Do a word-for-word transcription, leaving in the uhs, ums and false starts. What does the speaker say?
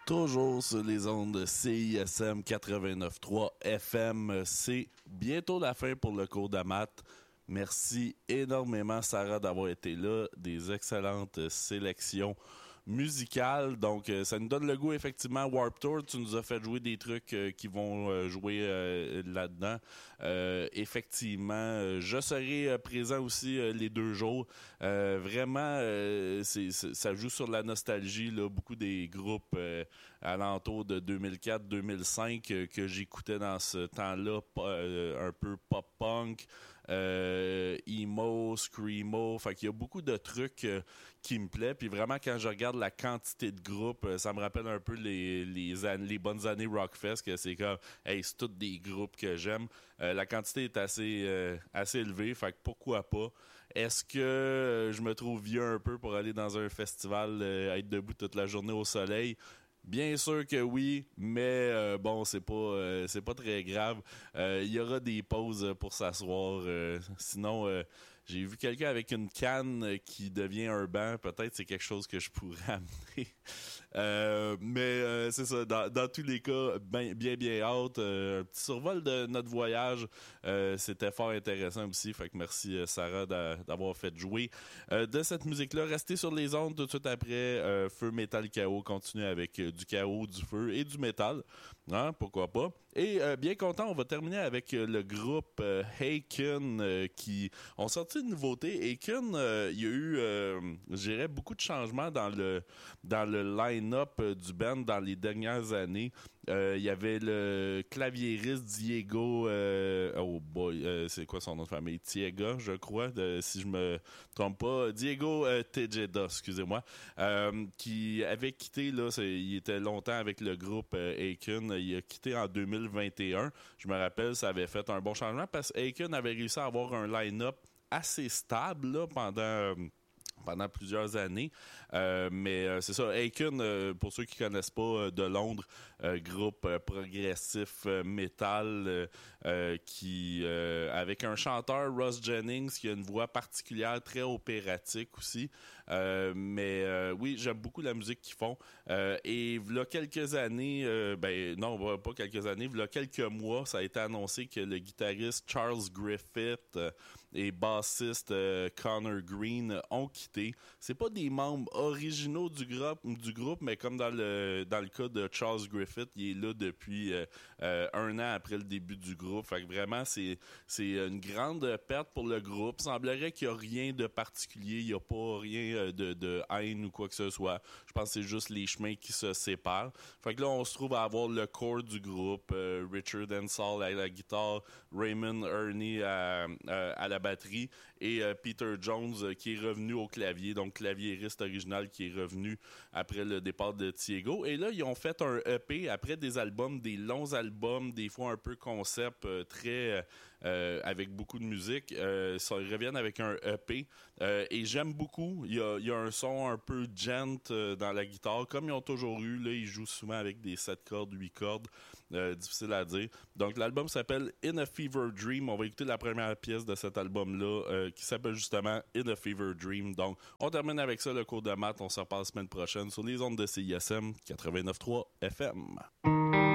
Toujours sur les ondes de C I S M quatre-vingt-neuf point trois F M. C'est bientôt la fin pour le cours de maths. Merci énormément, Sarah, d'avoir été là. Des excellentes sélections musicales. Donc, euh, ça nous donne le goût, effectivement. Warped Tour, tu nous as fait jouer des trucs euh, qui vont euh, jouer euh, là-dedans. Euh, effectivement, euh, je serai euh, présent aussi euh, les deux jours. Euh, vraiment, euh, c'est, c'est, ça joue sur la nostalgie, là. Beaucoup des groupes euh, alentours de deux mille quatre deux mille cinq euh, que j'écoutais dans ce temps-là, euh, un peu pop-punk. Euh, emo, screamo, fait qu'il y a beaucoup de trucs euh, qui me plaisent. Puis vraiment, quand je regarde la quantité de groupes, euh, ça me rappelle un peu les, les, an- les bonnes années Rockfest, que c'est comme, hey, c'est tous des groupes que j'aime. Euh, la quantité est assez, euh, assez élevée, fait que pourquoi pas. Est-ce que euh, je me trouve vieux un peu pour aller dans un festival, euh, être debout toute la journée au soleil? Bien sûr que oui, mais euh, bon, c'est pas euh, c'est pas très grave. Euh, Il y aura des pauses pour s'asseoir. Euh, sinon, euh, j'ai vu quelqu'un avec une canne qui devient un banc. Peut-être c'est quelque chose que je pourrais amener. Euh, mais euh, c'est ça, dans, dans tous les cas, bien, bien, bien hâte. Euh, un petit survol de notre voyage, euh, c'était fort intéressant aussi. Fait que merci Sarah d'a, d'avoir fait jouer euh, de cette musique-là. Restez sur les ondes tout de suite après. Euh, Feu, métal, chaos. Continue avec euh, du chaos, du feu et du métal. Hein, pourquoi pas. Et euh, bien content, on va terminer avec euh, le groupe euh, Haken euh, qui ont sorti une nouveauté. Haken, euh, il y a eu, euh, je dirais, beaucoup de changements dans le dans le line-up euh, du band dans les dernières années. Euh, Il y avait le claviériste Diego, euh, oh boy, euh, c'est quoi son nom de famille? Tiega, je crois, de, si je me trompe pas. Diego euh, Tejeda, excusez-moi, euh, qui avait quitté, là, c'est, il était longtemps avec le groupe euh, Haken. Il a quitté en deux mille vingt et un. Je me rappelle, ça avait fait un bon changement parce que Haken avait réussi à avoir un line-up assez stable là, pendant... Euh, pendant plusieurs années. Euh, mais euh, c'est ça, Haken, euh, pour ceux qui connaissent pas, euh, de Londres, euh, groupe euh, progressif euh, métal euh, euh, qui, euh, avec un chanteur, Ross Jennings, qui a une voix particulière, très opératique aussi. Euh, mais euh, oui, j'aime beaucoup la musique qu'ils font. Euh, et il y a quelques années, euh, ben non, pas quelques années, il y a quelques mois, ça a été annoncé que le guitariste Charles Griffith euh, et bassiste euh, Connor Green ont quitté. C'est pas des membres originaux du groupe, du groupe, mais comme dans le dans le cas de Charles Griffith, il est là depuis euh, euh, un an après le début du groupe. Fait que vraiment, c'est c'est une grande perte pour le groupe. Il semblerait qu'il n'y a rien de particulier, il n'y a pas rien de, de haine ou quoi que ce soit. Je pense que c'est juste les chemins qui se séparent. Fait que là, on se trouve à avoir le corps du groupe, euh, Richard Ansell à la guitare, Raymond Ernie à, à, à la batterie et euh, Peter Jones euh, qui est revenu au clavier, donc claviériste original qui est revenu après le départ de Diego. Et là, ils ont fait un E P après des albums, des longs albums, des fois un peu concept, euh, très euh, avec beaucoup de musique. Euh, ça, ils reviennent avec un E P euh, et j'aime beaucoup. Il y a, il y a un son un peu gent euh, dans la guitare, comme ils ont toujours eu. Là, ils jouent souvent avec des sept cordes, huit cordes. Euh, difficile à dire. Donc, l'album s'appelle In a Fever Dream. On va écouter la première pièce de cet album-là euh, qui s'appelle justement In a Fever Dream. Donc, on termine avec ça, le cours de maths. On se reparle la semaine prochaine sur les ondes de C I S M quatre-vingt-neuf point trois F M.